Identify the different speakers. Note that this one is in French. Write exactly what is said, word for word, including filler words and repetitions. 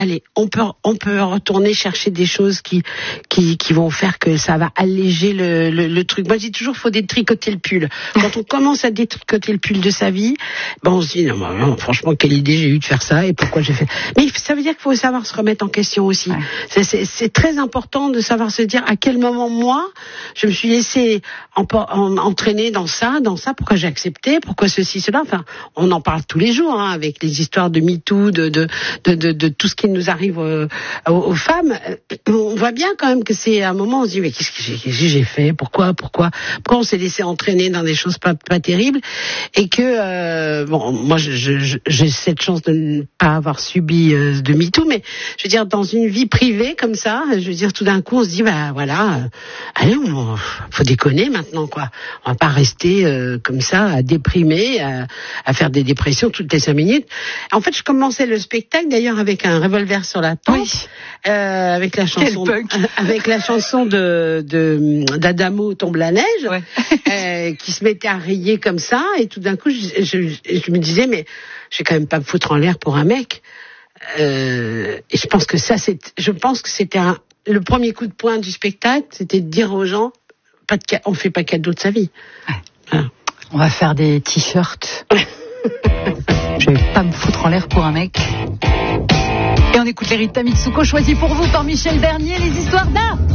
Speaker 1: Allez, on peut on peut retourner chercher des choses qui qui qui vont faire que ça va alléger le le, le truc. Moi, je dis toujours, faut détricoter le pull. Quand on commence à détricoter le pull de sa vie, ben on se dit non, non franchement, quelle idée j'ai eu de faire ça et pourquoi j'ai fait. Mais ça veut dire qu'il faut savoir se remettre en question aussi. Ouais. C'est, c'est c'est très important de savoir se dire à quel moment moi je me suis laissé en, en, entraîner dans ça, dans ça. Pourquoi j'ai accepté, pourquoi ceci, cela. Enfin, on en parle tous les jours hein, avec les histoires de MeToo, de de de de, de tout ce qui nous arrive euh, aux, aux femmes. On voit bien quand même que c'est à un moment on se dit mais qu'est-ce que j'ai, qu'est-ce que j'ai fait, pourquoi pourquoi pourquoi on s'est laissé entraîner dans des choses pas pas terribles et que euh, bon moi je, je, j'ai cette chance de ne pas avoir subi euh, de MeToo, mais je veux dire dans une vie privée comme ça, je veux dire tout d'un coup on se dit bah voilà euh, allez on, faut déconner maintenant quoi, on va pas rester euh, comme ça à déprimer, à, à faire des dépressions toutes les cinq minutes. En fait je commençais le spectacle d'ailleurs avec un revolver sur la tempe, oui. euh, avec la chanson, euh, avec la chanson de, de d'Adamo Tombe la neige, ouais. euh, qui se mettait à rier comme ça, et tout d'un coup, je, je, je me disais mais je vais quand même pas me foutre en l'air pour un mec. Euh, et je pense que ça, c'est, je pense que c'était un, le premier coup de poing du spectacle, c'était de dire aux gens, pas de, on fait pas cadeau de sa vie.
Speaker 2: Ouais. Voilà. On va faire des t-shirts. Je vais pas me foutre en l'air pour un mec. Et on écoute les Rita Mitsuko choisis pour vous par Michel Bernier, les histoires d'art.